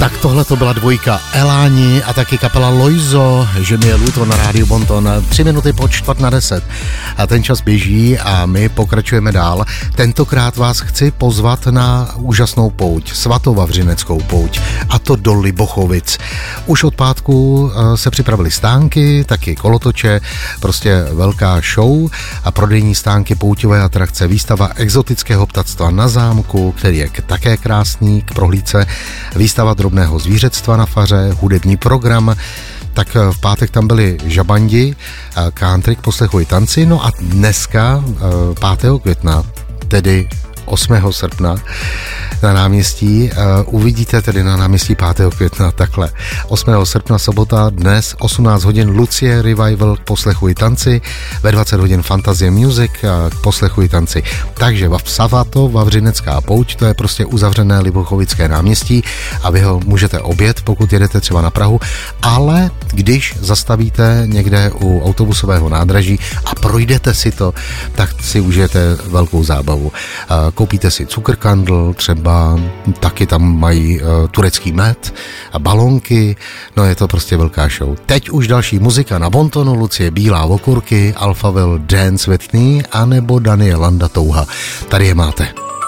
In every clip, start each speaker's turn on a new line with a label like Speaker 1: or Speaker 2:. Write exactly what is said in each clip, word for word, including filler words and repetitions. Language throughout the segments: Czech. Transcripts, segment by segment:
Speaker 1: Tak tohle to byla dvojka Eláni a taky kapela Loizo, že mi je luto na rádiu Bonton. Tři minuty po čtvrt na deset. A ten čas běží a my pokračujeme dál. Tentokrát vás chci pozvat na úžasnou pouť, svatovavřineckou pouť, a to do Libochovic. Už od pátku se připravily stánky, taky kolotoče, prostě velká show a prodejní stánky, pouťové atrakce, výstava exotického ptactva na zámku, který je také krásný k prohlídce, výstava drobného zvířectva na faře, hudební program. Tak v pátek tam byli žabandi, country k poslechu i tanci, no a dneska pátého května, tedy osmého srpna na náměstí, uh, uvidíte tedy na náměstí pátého května takhle. osmého srpna sobota, dnes osmnáct hodin Lucie Revival k poslechu i tanci, ve dvacet hodin Fantazie Music k poslechu i tanci. Takže v Savato, Vavřinecká pouť, to je prostě uzavřené Libochovické náměstí a vy ho můžete objet, pokud jedete třeba na Prahu, ale když zastavíte někde u autobusového nádraží a projdete si to, tak si užijete velkou zábavu. Uh, koupíte si cukrkandl, třeba taky tam mají uh, turecký med a balonky, no je to prostě velká show. Teď už další muzika na Bontonu, Lucie Bílá Okurky, Alphaville Dance with Me, anebo Daniel Landa Touha. Tady je máte.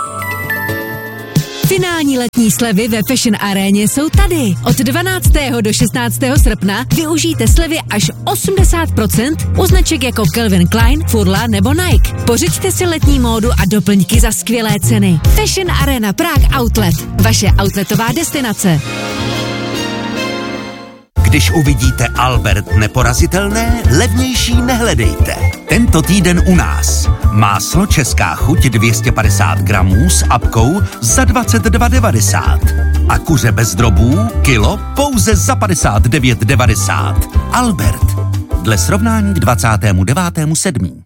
Speaker 2: Finální letní slevy ve Fashion Aréně jsou tady. Od dvanáctého do šestnáctého srpna využijte slevy až osmdesát procent u značek jako Calvin Klein, Furla nebo Nike. Pořiďte si letní módu a doplňky za skvělé ceny. Fashion Arena Prague Outlet. Vaše outletová destinace.
Speaker 3: Když uvidíte Albert neporazitelné, levnější nehledejte. Tento týden u nás. Máslo Česká chuť dvě stě padesát gramů s apkou za dvacet dva devadesát. A kuře bez drobů kilo pouze za padesát devět devadesát. Albert. Dle srovnání k dvacátému devátému sedmého